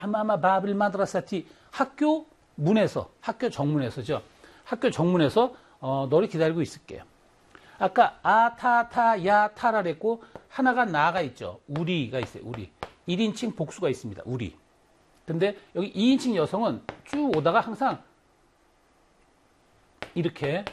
아마마 바빌 마드라사티 학교 문에서 학교 정문에서죠. 학교 정문에서 너를 기다리고 있을게요. 아까 아타타 야타라 그랬고 하나가 나가 있죠. 우리가 있어요. 우리 1인칭 복수가 있습니다. 우리. 근데 여기 2인칭 여성은 쭉 오다가 항상 이렇게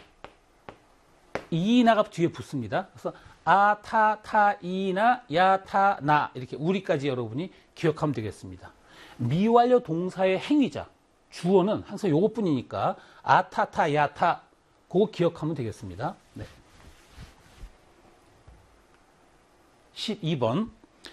이나가 뒤에 붙습니다. 그래서 아타타 이나 야타나 이렇게 우리까지 여러분이 기억하면 되겠습니다. 미완료 동사의 행위자 주어는 항상 요것뿐이니까 아타타 야타 그거 기억하면 되겠습니다. 네. 12번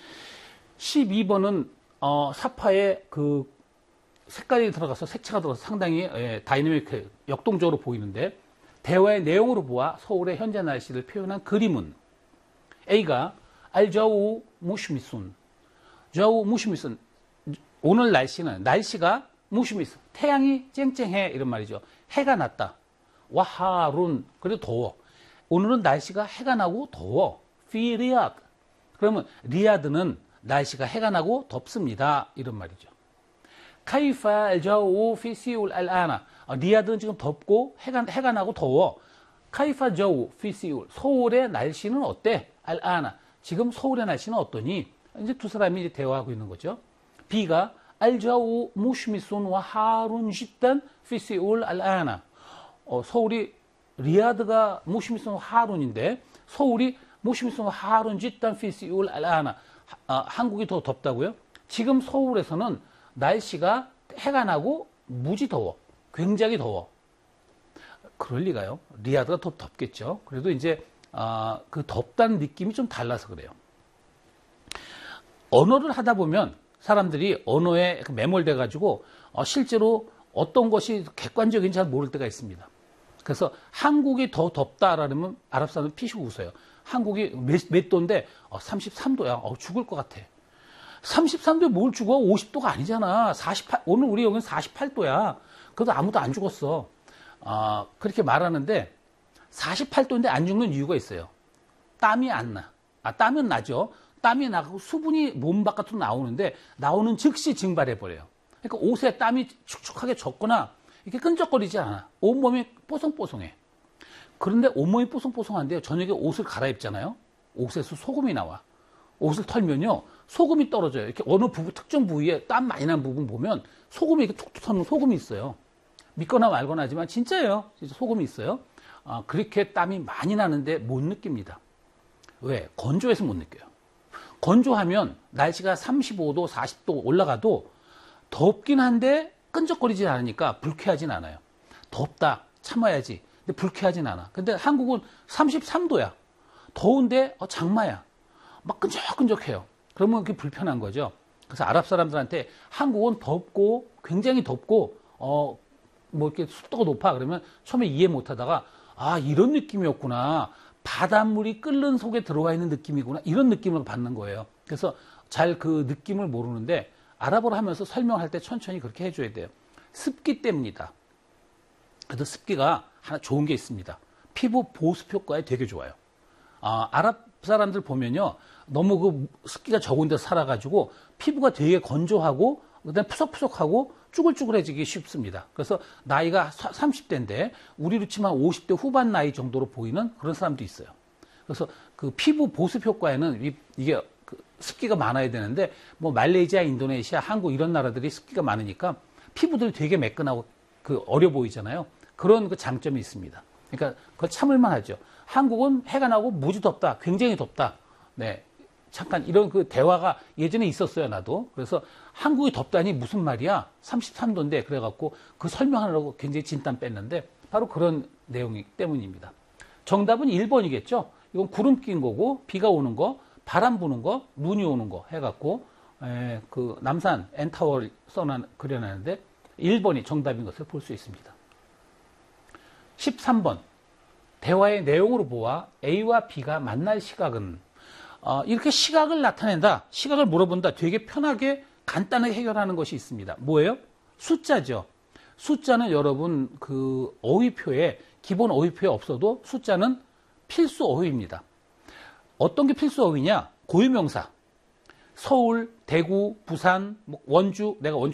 12번은 사파에 그 색깔이 들어가서 색채가 들어가서 상당히 다이내믹 역동적으로 보이는데 대화의 내용으로 보아 서울의 현재 날씨를 표현한 그림은 A가 알자우 무시미순 자우 무시미순 오늘 날씨가 무시미순 태양이 쨍쨍해 이런 말이죠. 해가 났다. 와하룬 그래도 더워. 오늘은 날씨가 해가 나고 더워. 피 리아드 그러면 리아드는 날씨가 해가 나고 덥습니다. 이런 말이죠. 카이파 알자우 피 시울 알아나 리아드는 지금 덥고 해가 나고 더워. 카이파 자우 피 시울 서울의 날씨는 어때? 알아나 지금 서울의 날씨는 어떠니? 이제 두 사람이 이제 대화하고 있는 거죠. B가 알자우 무시미순 와 하룬 짓단 피 시울 알아나 서울이 리아드가 무시미순 하룬인데 서울이 무시미순 하룬 짓단 피 시울 알아나 한국이 더 덥다고요? 지금 서울에서는 날씨가 해가 나고 무지 더워. 굉장히 더워. 그럴 리가요. 리아드가 더 덥겠죠. 그래도 이제 그 덥다는 느낌이 좀 달라서 그래요. 언어를 하다 보면 사람들이 언어에 매몰돼 가지고 실제로 어떤 것이 객관적인지 잘 모를 때가 있습니다. 그래서 한국이 더 덥다라면 아랍 사람은 피시고 웃어요. 한국이 몇 도인데 33도야. 죽을 것 같아. 33도에 뭘 죽어? 50도가 아니잖아. 48, 오늘 우리 여기는 48도야. 그래도 아무도 안 죽었어. 그렇게 말하는데 48도인데 안 죽는 이유가 있어요. 땀이 안 나. 땀은 나죠. 땀이 나고 수분이 몸 바깥으로 나오는데 나오는 즉시 증발해버려요. 그러니까 옷에 땀이 축축하게 젖거나 이렇게 끈적거리지 않아. 온몸이 뽀송뽀송해. 그런데 온몸이 뽀송뽀송한데 저녁에 옷을 갈아입잖아요. 옷에서 소금이 나와. 옷을 털면요. 소금이 떨어져요. 이렇게 어느 특정 부위에 땀 많이 난 부분 보면 소금이 이렇게 툭툭 터는 소금이 있어요. 믿거나 말거나 하지만 진짜예요. 진짜 소금이 있어요. 그렇게 땀이 많이 나는데 못 느낍니다. 왜? 건조해서 못 느껴요. 건조하면 날씨가 35도, 40도 올라가도 덥긴 한데 끈적거리진 않으니까 불쾌하진 않아요. 덥다, 참아야지. 근데 불쾌하진 않아. 근데 한국은 33도야. 더운데 장마야. 막 끈적끈적해요. 그러면 그게 불편한 거죠. 그래서 아랍 사람들한테 한국은 덥고 굉장히 덥고 뭐 이렇게 습도가 높아 그러면 처음에 이해 못하다가 이런 느낌이었구나. 바닷물이 끓는 속에 들어와 있는 느낌이구나. 이런 느낌을 받는 거예요. 그래서 잘 그 느낌을 모르는데 아랍어를 하면서 설명할 때 천천히 그렇게 해줘야 돼요. 습기 때문이다. 그래도 습기가 하나 좋은 게 있습니다. 피부 보습 효과에 되게 좋아요. 아랍 사람들 보면요. 너무 그 습기가 적은 데 살아가지고 피부가 되게 건조하고 그다음에 푸석푸석하고 쭈글쭈글해지기 쉽습니다. 그래서 나이가 30대인데 우리로 치면 50대 후반 나이 정도로 보이는 그런 사람도 있어요. 그래서 그 피부 보습 효과에는 이게 그 습기가 많아야 되는데 뭐 말레이시아, 인도네시아, 한국 이런 나라들이 습기가 많으니까 피부들이 되게 매끈하고 그 어려 보이잖아요. 그런 그 장점이 있습니다. 그러니까 그걸 참을만 하죠. 한국은 해가 나고 무지 덥다. 굉장히 덥다. 네. 잠깐 이런 그 대화가 예전에 있었어요, 나도. 그래서 한국이 덥다니 무슨 말이야? 33도인데 그래갖고 그 설명하려고 굉장히 진땀 뺐는데 바로 그런 내용 때문입니다. 정답은 1번이겠죠? 이건 구름 낀 거고 비가 오는 거, 바람 부는 거, 눈이 오는 거 해갖고 그 남산 엔타워를 그려놨는데 1번이 정답인 것을 볼 수 있습니다. 13번 대화의 내용으로 보아 A와 B가 만날 시각은 이렇게 시각을 나타낸다. 시각을 물어본다. 되게 편하게 간단하게 해결하는 것이 있습니다. 뭐예요? 숫자죠. 숫자는 여러분 그 어휘표에 기본 어휘표에 없어도 숫자는 필수 어휘입니다. 어떤 게 필수 어휘냐? 고유명사. 서울, 대구, 부산, 원주, 내가 원주